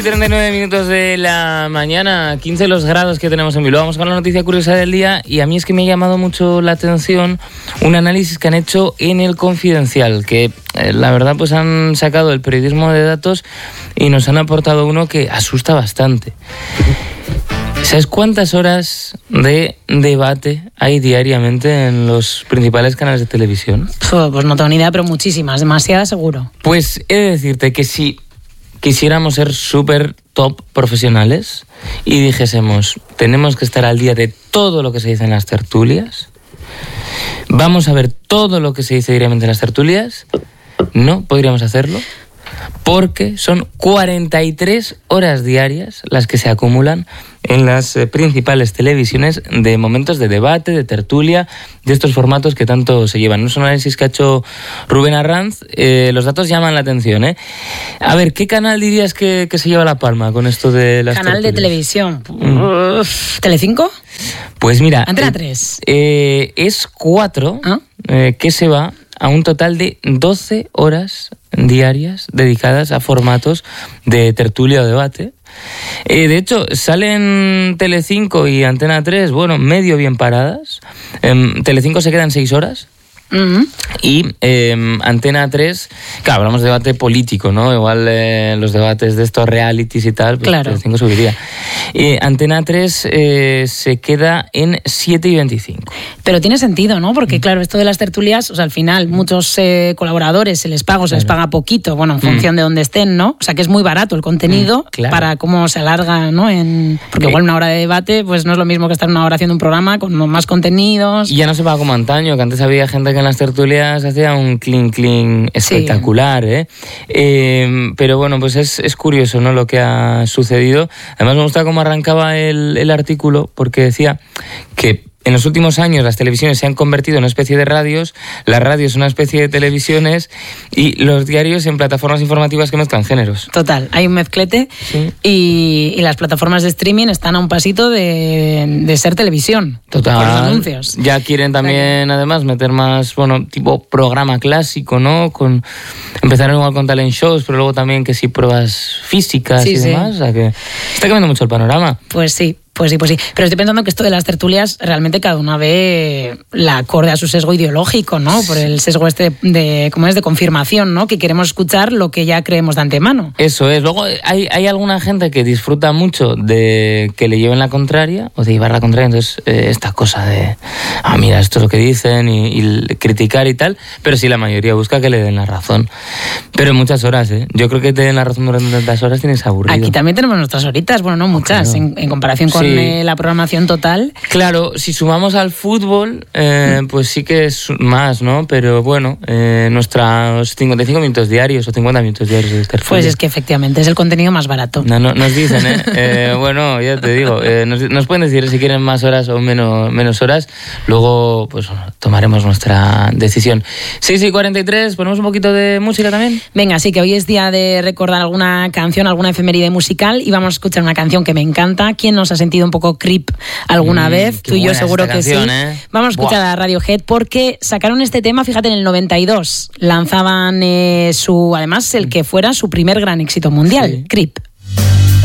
39 minutos de la mañana, 15 los grados que tenemos en Bilbao. Vamos con la noticia curiosa del día, y a mí es que me ha llamado mucho la atención un análisis que han hecho en El Confidencial, que la verdad pues han sacado el periodismo de datos y nos han aportado uno que asusta bastante. ¿Sabes cuántas horas de debate hay diariamente en los principales canales de televisión? Pues no tengo ni idea, pero muchísimas, demasiadas seguro. Pues he de decirte que si quisiéramos ser súper top profesionales y dijésemos, tenemos que estar al día de todo lo que se dice en las tertulias, vamos a ver todo lo que se dice diariamente en las tertulias, no podríamos hacerlo, porque son 43 horas diarias las que se acumulan en las principales televisiones de momentos de debate, de tertulia, de estos formatos que tanto se llevan. No es un análisis que ha hecho Rubén Arranz, los datos llaman la atención, ¿eh? A ver, ¿qué canal dirías que se lleva la palma con esto de las Canal tertulias? de televisión. ¿Telecinco? Pues mira, Antena 3. Es 4 que se va a un total de 12 horas diarias dedicadas a formatos de tertulia o debate. De hecho, salen Telecinco y Antena 3, bueno, medio bien paradas. Telecinco se quedan 6 horas. Uh-huh. Y Antena 3, claro, hablamos de debate político, ¿no? Igual los debates de estos realities y tal, pues claro. Telecinco subiría. Antena 3 se queda en 7:25. Pero tiene sentido, ¿no? Porque claro, esto de las tertulias, o sea, al final muchos colaboradores se les paga poquito, bueno, en función de dónde estén, ¿no? O sea, que es muy barato el contenido para cómo se alarga, ¿no? Porque igual una hora de debate, pues no es lo mismo que estar una hora haciendo un programa con más contenidos. Y ya no se paga como antaño, que antes había gente que en las tertulias hacía un clean espectacular, sí. Pero bueno, pues es curioso, ¿no? Lo que ha sucedido. Además me gusta cómo arrancaba el artículo, porque decía que en los últimos años las televisiones se han convertido en una especie de radios, las radios una especie de televisiones y los diarios en plataformas informativas que mezclan géneros. Total, hay un mezclete, sí. y las plataformas de streaming están a un pasito de ser televisión. Total. Por los anuncios. Ya quieren también además meter más, bueno, tipo programa clásico, ¿no? Empezaron igual con talent shows, pero luego también que sí pruebas físicas y demás. O sea que está cambiando mucho el panorama. Pues sí. Pues sí. Pero estoy pensando que esto de las tertulias realmente cada una ve la acorde a su sesgo ideológico, ¿no? Por el sesgo de confirmación, ¿no? Que queremos escuchar lo que ya creemos de antemano. Eso es. Luego hay alguna gente que disfruta mucho de que le lleven la contraria o de llevar la contraria. Entonces, esta cosa de, mira, esto es lo que dicen y criticar y tal. Pero sí, la mayoría busca que le den la razón. Pero en muchas horas, ¿eh? Yo creo que te den la razón durante tantas horas tienes aburrido. Aquí también tenemos nuestras horitas. Bueno, no muchas, claro. en comparación con la programación total. Claro, si sumamos al fútbol, pues sí que es más, ¿no? Pero bueno, nuestros 55 minutos diarios o 50 minutos diarios de tertulia. Pues es que efectivamente es el contenido más barato. No, nos dicen, bueno, ya te digo, nos pueden decir si quieren más horas o menos horas. Luego, pues tomaremos nuestra decisión. 6:43, ¿ponemos un poquito de música también? Venga, sí, que hoy es día de recordar alguna canción, alguna efeméride musical, y vamos a escuchar una canción que me encanta. ¿Quién nos ha sentido un poco creep alguna vez? Tú y yo seguro que canción, sí. Vamos a escuchar a Radiohead porque sacaron este tema, fíjate, en el 92. Lanzaban además el que fuera su primer gran éxito mundial, sí. Creep.